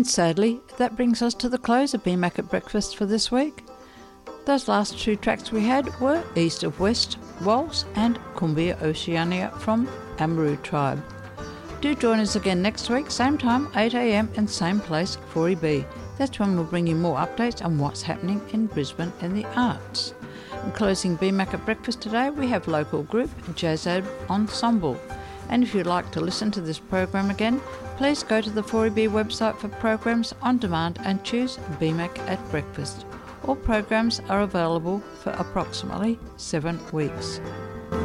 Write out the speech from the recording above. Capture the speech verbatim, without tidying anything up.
And sadly, that brings us to the close of B MAC at Breakfast for this week. Those last two tracks we had were East of West Waltz and Cumbia Oceania from Amaru Tribe. Do join us again next week, same time, eight a m and same place, four E B. That's when we'll bring you more updates on what's happening in Brisbane in the arts. In closing B MAC at Breakfast today, we have local group Jazzad Ensemble. And if you'd like to listen to this program again, please go to the four E B website for programs on demand and choose B MAC at Breakfast. All programs are available for approximately seven weeks.